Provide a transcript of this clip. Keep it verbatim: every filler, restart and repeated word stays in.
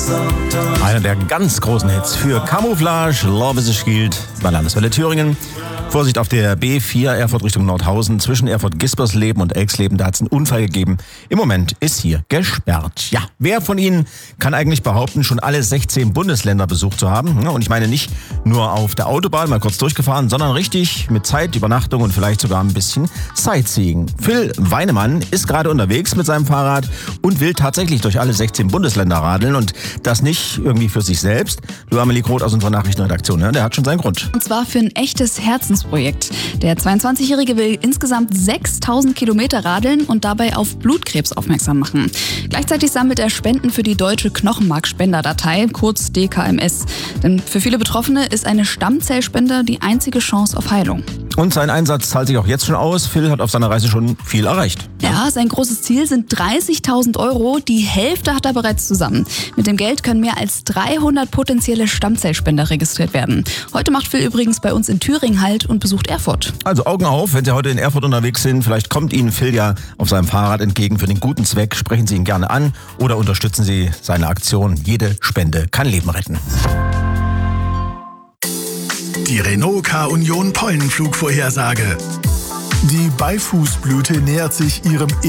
Einer der ganz großen Hits für Camouflage, Love is a Shield bei Landeswelle Thüringen. Vorsicht auf der B vier Erfurt Richtung Nordhausen zwischen Erfurt-Gispersleben und Elxleben. Da hat es einen Unfall gegeben. Im Moment ist hier gesperrt. Ja, wer von Ihnen kann eigentlich behaupten, schon alle sechzehn Bundesländer besucht zu haben? Und ich meine nicht nur auf der Autobahn mal kurz durchgefahren, sondern richtig mit Zeit, Übernachtung und vielleicht sogar ein bisschen Sightseeing. Phil Weinemann ist gerade unterwegs mit seinem Fahrrad und will tatsächlich durch alle sechzehn Bundesländer radeln und das nicht irgendwie für sich selbst. Du, Amelie Groth aus unserer Nachrichtenredaktion, ne? Der hat schon seinen Grund. Und zwar für ein echtes Herzensprojekt. Der zweiundzwanzigjährige will insgesamt sechstausend Kilometer radeln und dabei auf Blutkrebs aufmerksam machen. Gleichzeitig sammelt er Spenden für die Deutsche Knochenmarkspenderdatei, kurz D K M S. Denn für viele Betroffene ist eine Stammzellspende die einzige Chance auf Heilung. Und sein Einsatz zahlt sich auch jetzt schon aus. Phil hat auf seiner Reise schon viel erreicht. Ja, sein großes Ziel sind dreißigtausend Euro. Die Hälfte hat er bereits zusammen. Mit dem Geld können mehr als dreihundert potenzielle Stammzellspender registriert werden. Heute macht Phil übrigens bei uns in Thüringen Halt und besucht Erfurt. Also Augen auf, wenn Sie heute in Erfurt unterwegs sind. Vielleicht kommt Ihnen Phil ja auf seinem Fahrrad entgegen für den guten Zweck. Sprechen Sie ihn gerne an oder unterstützen Sie seine Aktion. Jede Spende kann Leben retten. Die Renault K-Union Pollenflugvorhersage. Die Beifußblüte nähert sich ihrem